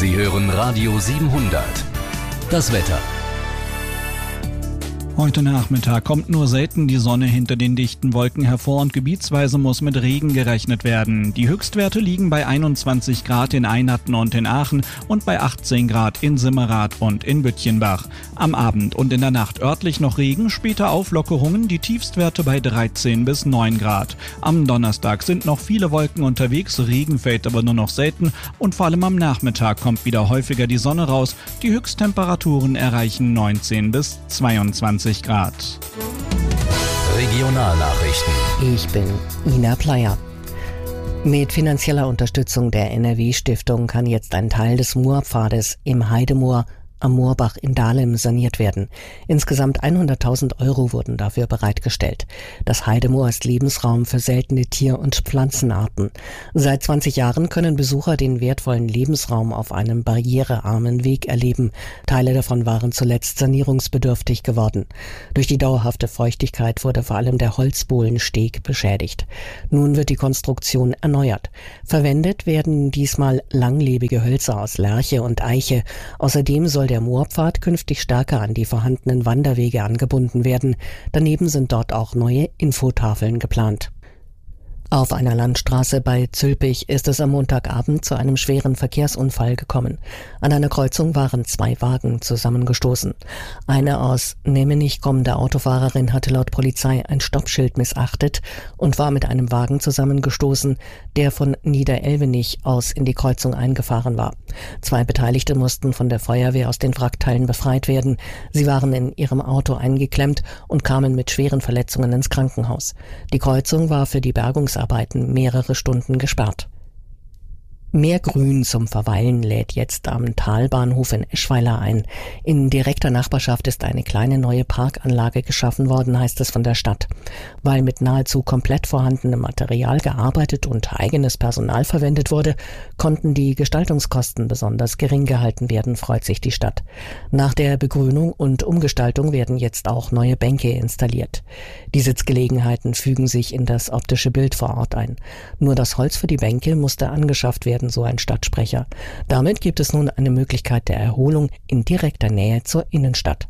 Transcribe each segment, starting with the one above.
Sie hören Radio 700. Das Wetter. Heute Nachmittag kommt nur selten die Sonne hinter den dichten Wolken hervor und gebietsweise muss mit Regen gerechnet werden. Die Höchstwerte liegen bei 21 Grad in Einhatten und in Aachen und bei 18 Grad in Simmerath und in Büttchenbach. Am Abend und in der Nacht örtlich noch Regen, später Auflockerungen, die Tiefstwerte bei 13 bis 9 Grad. Am Donnerstag sind noch viele Wolken unterwegs, Regen fällt aber nur noch selten und vor allem am Nachmittag kommt wieder häufiger die Sonne raus. Die Höchsttemperaturen erreichen 19 bis 22 Grad. Regionalnachrichten. Ich bin Ina Pleyer. Mit finanzieller Unterstützung der NRW-Stiftung kann jetzt ein Teil des Moorpfades im Heidemoor am Moorbach in Dahlem saniert werden. Insgesamt 100.000 € wurden dafür bereitgestellt. Das Heidemoor ist Lebensraum für seltene Tier- und Pflanzenarten. Seit 20 Jahren können Besucher den wertvollen Lebensraum auf einem barrierearmen Weg erleben. Teile davon waren zuletzt sanierungsbedürftig geworden. Durch die dauerhafte Feuchtigkeit wurde vor allem der Holzbohlensteg beschädigt. Nun wird die Konstruktion erneuert. Verwendet werden diesmal langlebige Hölzer aus Lärche und Eiche. Außerdem soll der Moorpfad künftig stärker an die vorhandenen Wanderwege angebunden werden. Daneben sind dort auch neue Infotafeln geplant. Auf einer Landstraße bei Zülpich ist es am Montagabend zu einem schweren Verkehrsunfall gekommen. An einer Kreuzung waren 2 Wagen zusammengestoßen. Eine aus Nemmenich kommende Autofahrerin hatte laut Polizei ein Stoppschild missachtet und war mit einem Wagen zusammengestoßen, der von Niederelvenich aus in die Kreuzung eingefahren war. 2 Beteiligte mussten von der Feuerwehr aus den Wrackteilen befreit werden. Sie waren in ihrem Auto eingeklemmt und kamen mit schweren Verletzungen ins Krankenhaus. Die Kreuzung war für die Bergungsarbeiten mehrere Stunden gesperrt. Mehr Grün zum Verweilen lädt jetzt am Talbahnhof in Eschweiler ein. In direkter Nachbarschaft ist eine kleine neue Parkanlage geschaffen worden, heißt es von der Stadt. Weil mit nahezu komplett vorhandenem Material gearbeitet und eigenes Personal verwendet wurde, konnten die Gestaltungskosten besonders gering gehalten werden, freut sich die Stadt. Nach der Begrünung und Umgestaltung werden jetzt auch neue Bänke installiert. Die Sitzgelegenheiten fügen sich in das optische Bild vor Ort ein. Nur das Holz für die Bänke musste angeschafft werden, so ein Stadtsprecher. Damit gibt es nun eine Möglichkeit der Erholung in direkter Nähe zur Innenstadt.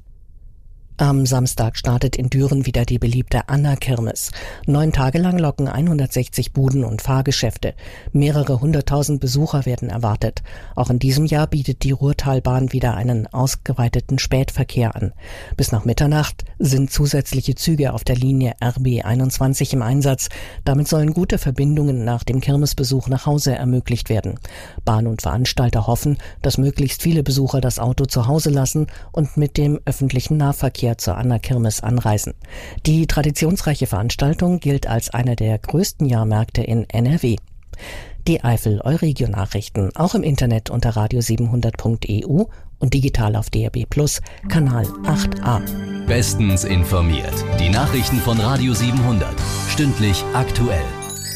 Am Samstag startet in Düren wieder die beliebte Anna-Kirmes. 9 Tage lang locken 160 Buden und Fahrgeschäfte. Mehrere 100.000 Besucher werden erwartet. Auch in diesem Jahr bietet die Ruhrtalbahn wieder einen ausgeweiteten Spätverkehr an. Bis nach Mitternacht sind zusätzliche Züge auf der Linie RB 21 im Einsatz. Damit sollen gute Verbindungen nach dem Kirmesbesuch nach Hause ermöglicht werden. Bahn und Veranstalter hoffen, dass möglichst viele Besucher das Auto zu Hause lassen und mit dem öffentlichen Nahverkehr zur Anna-Kirmes anreisen. Die traditionsreiche Veranstaltung gilt als einer der größten Jahrmärkte in NRW. Die Eifel Euregio-Nachrichten auch im Internet unter radio700.eu und digital auf DAB+, Kanal 8a. Bestens informiert. Die Nachrichten von Radio 700. Stündlich aktuell.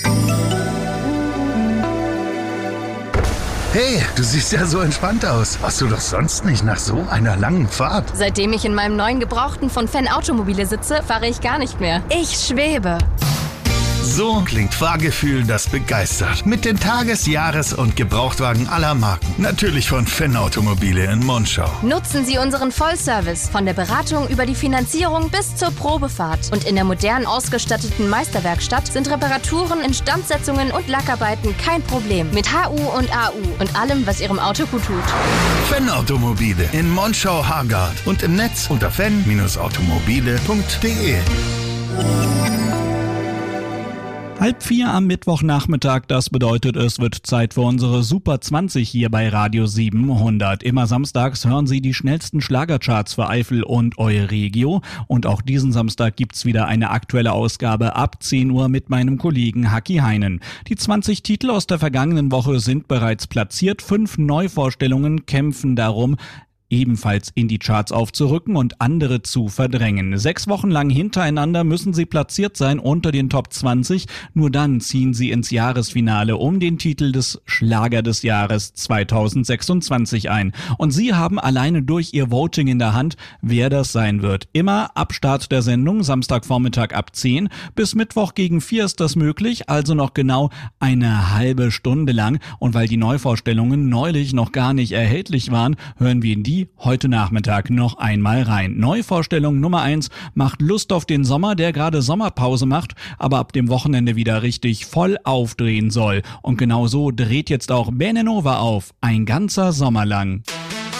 Hey, du siehst ja so entspannt aus. Warst du doch sonst nicht nach so einer langen Fahrt? Seitdem ich in meinem neuen Gebrauchten von Fenn Automobile sitze, fahre ich gar nicht mehr. Ich schwebe. So klingt Fahrgefühl, das begeistert. Mit den Tages-, Jahres- und Gebrauchtwagen aller Marken. Natürlich von Fenn Automobile in Monschau. Nutzen Sie unseren Vollservice von der Beratung über die Finanzierung bis zur Probefahrt. Und in der modern ausgestatteten Meisterwerkstatt sind Reparaturen, Instandsetzungen und Lackarbeiten kein Problem. Mit HU und AU und allem, was Ihrem Auto gut tut. Fenn Automobile in Monschau-Hargard und im Netz unter fenn-automobile.de. 3:30 am Mittwochnachmittag, das bedeutet, es wird Zeit für unsere Super 20 hier bei Radio 700. Immer samstags hören Sie die schnellsten Schlagercharts für Eifel und Euregio. Und auch diesen Samstag gibt's wieder eine aktuelle Ausgabe ab 10 Uhr mit meinem Kollegen Haki Heinen. Die 20 Titel aus der vergangenen Woche sind bereits platziert. 5 Neuvorstellungen kämpfen darum, ebenfalls in die Charts aufzurücken und andere zu verdrängen. 6 Wochen lang hintereinander müssen sie platziert sein unter den Top 20. Nur dann ziehen sie ins Jahresfinale um den Titel des Schlager des Jahres 2026 ein. Und sie haben alleine durch ihr Voting in der Hand, wer das sein wird. Immer ab Start der Sendung, Samstagvormittag ab 10 bis Mittwoch gegen 4 ist das möglich, also noch genau eine halbe Stunde lang. Und weil die Neuvorstellungen neulich noch gar nicht erhältlich waren, hören wir in die heute Nachmittag noch einmal rein. Neuvorstellung Nummer 1 macht Lust auf den Sommer, der gerade Sommerpause macht, aber ab dem Wochenende wieder richtig voll aufdrehen soll. Und genau so dreht jetzt auch Benenova auf, ein ganzer Sommer lang.